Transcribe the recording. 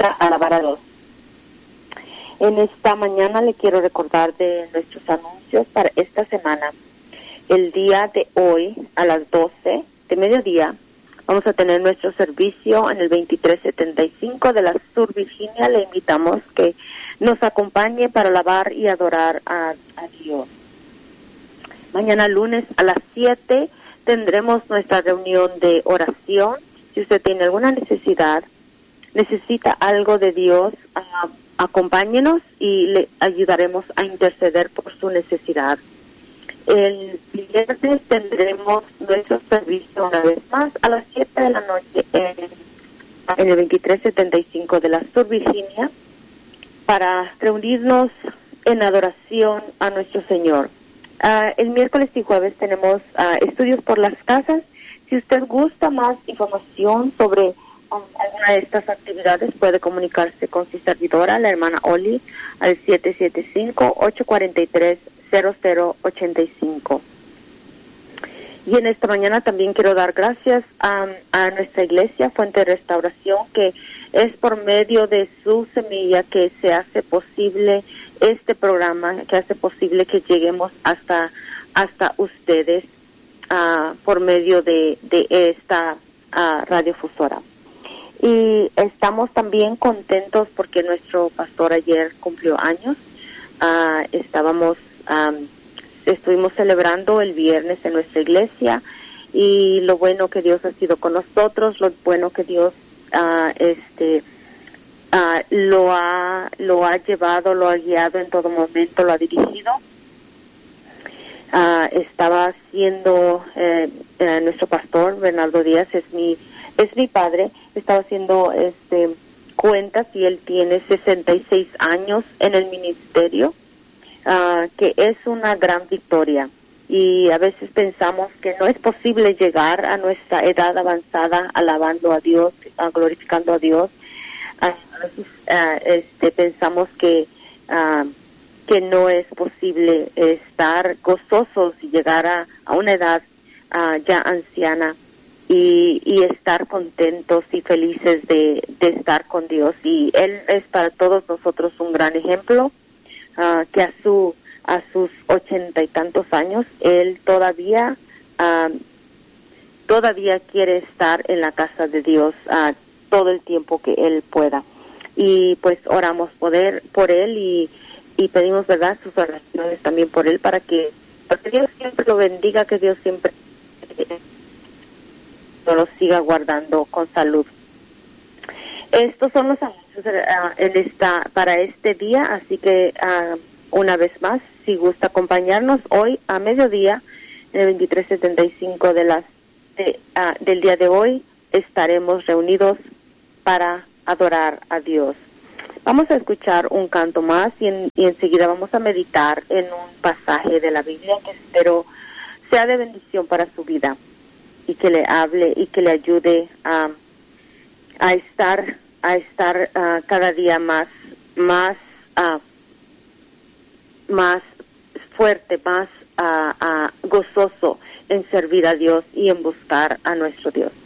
significa alabar a Dios. En esta mañana le quiero recordar de nuestros anuncios para esta semana. El día de hoy, a las 12 de mediodía, vamos a tener nuestro servicio en el 2375 de la Sur Virginia. Le invitamos que nos acompañe para alabar y adorar a Dios. Mañana lunes a las 7 tendremos nuestra reunión de oración. Si usted tiene alguna necesidad, necesita algo de Dios, acompáñenos y le ayudaremos a interceder por su necesidad. El viernes tendremos nuestro servicio una vez más a las 7 de la noche en el 2375 de la Sur Virginia para reunirnos en adoración a nuestro Señor. El miércoles y jueves tenemos estudios por las casas. Si usted gusta más información sobre alguna de estas actividades, puede comunicarse con su servidora, la hermana Oli, al 775-843-0085. Y en esta mañana también quiero dar gracias a nuestra iglesia, Fuente de Restauración, que es por medio de su semilla que se hace posible este programa, que hace posible que lleguemos hasta ustedes por medio de esta radiofusora. Y estamos también contentos porque nuestro pastor ayer cumplió años. Estuvimos celebrando el viernes en nuestra iglesia, y lo bueno que Dios ha sido con nosotros, lo bueno que Dios lo ha llevado, lo ha guiado en todo momento, lo ha dirigido. Estaba haciendo nuestro pastor Bernardo Díaz, es mi padre. Estaba haciendo cuentas y él tiene 66 años en el ministerio, que es una gran victoria. Y a veces pensamos que no es posible llegar a nuestra edad avanzada alabando a Dios, glorificando a Dios. A veces pensamos que no es posible estar gozosos y llegar a una edad ya anciana y estar contentos y felices de estar con Dios. Y Él es para todos nosotros un gran ejemplo, que a sus 80 y tantos años, Él todavía quiere estar en la casa de Dios todo el tiempo que Él pueda. Y pues oramos por Él y pedimos, ¿verdad?, sus oraciones también por Él, para que Dios siempre lo bendiga, que Dios siempre lo siga guardando con salud. Estos son los anuncios para este día, así que una vez más, si gusta acompañarnos hoy a mediodía en el 2375 del día de hoy, estaremos reunidos para adorar a Dios. Vamos a escuchar un canto más y enseguida vamos a meditar en un pasaje de la Biblia que espero sea de bendición para su vida y que le hable y que le ayude a estar cada día más fuerte, más gozoso en servir a Dios y en buscar a nuestro Dios.